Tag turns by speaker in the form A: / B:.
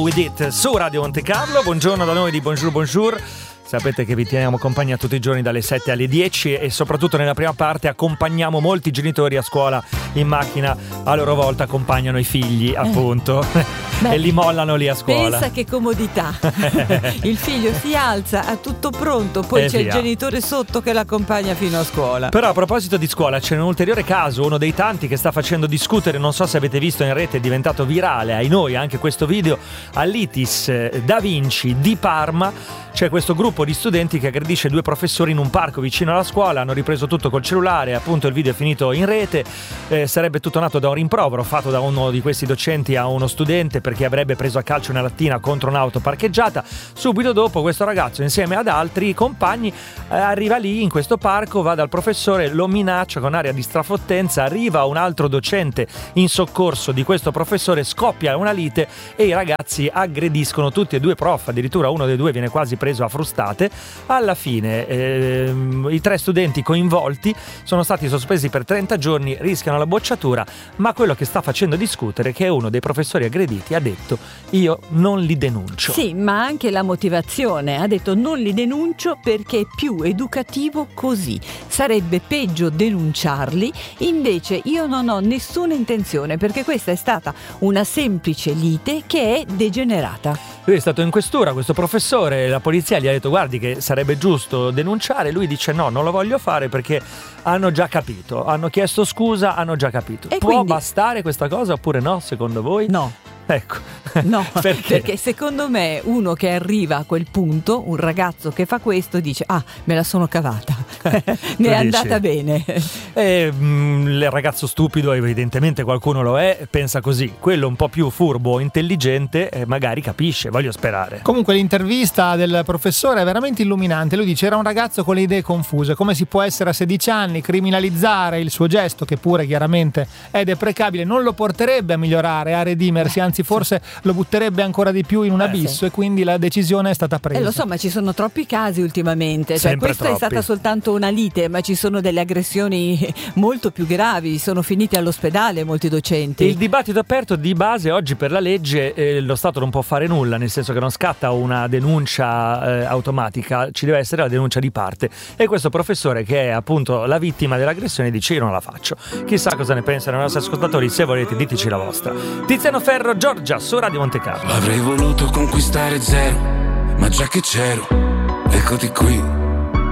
A: With It su Radio Monte Carlo. Buongiorno da noi di Bonjour Bonjour. Sapete che vi teniamo compagnia tutti i giorni dalle 7 alle 10 e soprattutto nella prima parte accompagniamo molti genitori a scuola in macchina, a loro volta accompagnano i figli appunto e li mollano lì a scuola.
B: Pensa che comodità. Il figlio si alza, ha tutto pronto, poi c'è il genitore sotto che l'accompagna fino a scuola.
A: Però a proposito di scuola c'è un ulteriore caso, uno dei tanti che sta facendo discutere, non so se avete visto in rete, è diventato virale, ai noi anche questo video, all'ITIS Da Vinci di Parma. C'è questo gruppo di studenti che aggredisce due professori in un parco vicino alla scuola, hanno ripreso tutto col cellulare, appunto il video è finito in rete, sarebbe tutto nato da un rimprovero fatto da uno di questi docenti a uno studente perché avrebbe preso a calcio una lattina contro un'auto parcheggiata. Subito dopo questo ragazzo insieme ad altri compagni arriva lì in questo parco, va dal professore, lo minaccia con aria di strafottenza, arriva un altro docente in soccorso di questo professore, scoppia una lite e i ragazzi aggrediscono tutti e due prof, addirittura uno dei due viene quasi preso a frustate. Alla fine i 3 studenti coinvolti sono stati sospesi per 30 giorni, rischiano la bocciatura, ma quello che sta facendo discutere è che uno dei professori aggrediti ha detto: io non li denuncio.
B: Sì, ma anche la motivazione, ha detto non li denuncio perché è più educativo così, sarebbe peggio denunciarli, invece io non ho nessuna intenzione perché questa è stata una semplice lite che è degenerata.
A: Lui è stato in questura, questo professore, la polizia gli ha detto guardi che sarebbe giusto denunciare, lui dice no, non lo voglio fare perché hanno già capito, hanno chiesto scusa, hanno già capito.
B: E
A: può
B: quindi
A: bastare questa cosa oppure no, secondo voi?
B: No.
A: Ecco.
B: No, perché secondo me uno che arriva a quel punto, un ragazzo che fa questo, dice me la sono cavata, mi è andata bene.
A: Il ragazzo stupido, evidentemente qualcuno lo è, pensa così. Quello un po' più furbo, intelligente, magari capisce, voglio sperare.
C: Comunque l'intervista del professore è veramente illuminante. Lui dice: era un ragazzo con le idee confuse, come si può essere a 16 anni, criminalizzare il suo gesto, che pure chiaramente è deprecabile, non lo porterebbe a migliorare, a redimersi, anzi forse lo butterebbe ancora di più in un abisso, sì. E quindi la decisione è stata presa.
B: Lo so, ma ci sono troppi casi ultimamente, cioè, questa è stata soltanto una lite, ma ci sono delle aggressioni molto più gravi, sono finiti all'ospedale molti docenti.
A: Il dibattito aperto di base oggi per la legge, lo Stato non può fare nulla, nel senso che non scatta una denuncia automatica, ci deve essere la denuncia di parte, e questo professore che è appunto la vittima dell'aggressione dice io non la faccio. Chissà cosa ne pensano i nostri ascoltatori, se volete diteci la vostra. Tiziano Ferro, Giorgia su Radio Monte Carlo.
D: Avrei voluto conquistare zero, ma già che c'ero, eccoti qui.